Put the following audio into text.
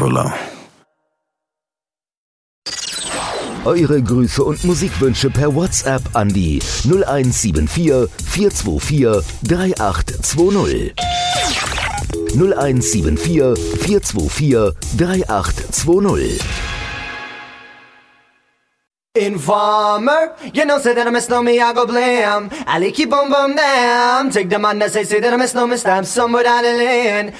Roller. Eure Grüße und Musikwünsche per WhatsApp an die 0174 424 3820. 0174 424 3820. Informer, you know say that I miss no me, I go blam. Ali keep on bum damn. Take the man that say that I miss no me, stab somewhere down the lane.